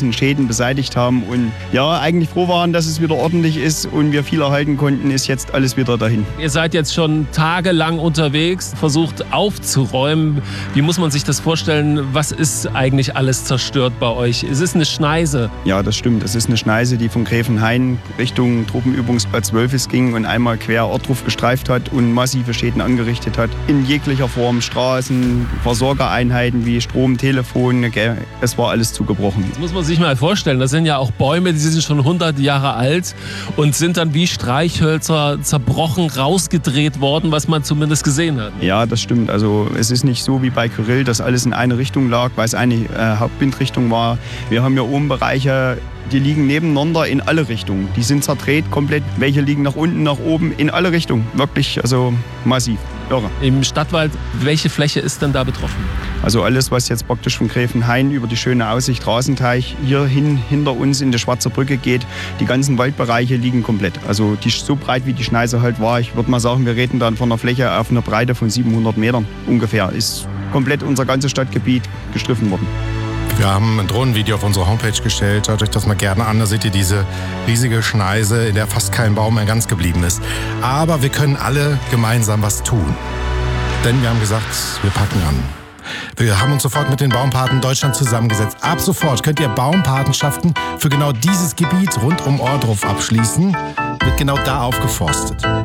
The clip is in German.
ganzen Schäden beseitigt haben und ja, eigentlich froh waren, dass es wieder ordentlich ist und wir viel erhalten konnten, ist jetzt alles wieder dahin. Ihr seid jetzt schon tagelang unterwegs, versucht aufzuräumen. Wie muss man sich das vorstellen? Was ist eigentlich alles zerstört bei euch? Es ist eine Schneise. Ja, das stimmt. Es ist eine Schneise, die von Gräfenhain Richtung Truppenübungsplatz Wölfis ging und einmal quer Ortruf gestreift hat und massive Schäden angerichtet hat. In jeglicher Form, Straßen, Versorgereinheiten wie Strom, Telefon, es war alles zugebrochen. Das muss man sich mal vorstellen. Das sind ja auch Bäume, die sind schon 100 Jahre alt und sind dann wie Streichhölzer zerbrochen, rausgedreht worden, was man zumindest gesehen hat. Ja, das stimmt. Also es ist nicht so wie bei Kyrill, dass alles in eine Richtung lag, weil es eine Hauptwindrichtung war. Wir haben ja oben Bereiche, die liegen nebeneinander in alle Richtungen. Die sind zerdreht komplett. Welche liegen nach unten, nach oben, in alle Richtungen. Wirklich, also massiv. Irre. Im Stadtwald, welche Fläche ist denn da betroffen? Also alles, was jetzt praktisch von Gräfenhain über die schöne Aussicht Rasenteich hierhin hinter uns in die Schwarze Brücke geht, die ganzen Waldbereiche liegen komplett. Also die so breit wie die Schneise halt war. Ich würde mal sagen, wir reden dann von einer Fläche auf einer Breite von 700 Metern ungefähr. Ist komplett unser ganzes Stadtgebiet gestriffen worden. Wir haben ein Drohnenvideo auf unsere Homepage gestellt. Schaut euch das mal gerne an. Da seht ihr diese riesige Schneise, in der fast kein Baum mehr ganz geblieben ist. Aber wir können alle gemeinsam was tun. Denn wir haben gesagt, wir packen an. Wir haben uns sofort mit den Baumpaten Deutschland zusammengesetzt. Ab sofort könnt ihr Baumpatenschaften für genau dieses Gebiet rund um Ohrdruf abschließen. Wird genau da aufgeforstet.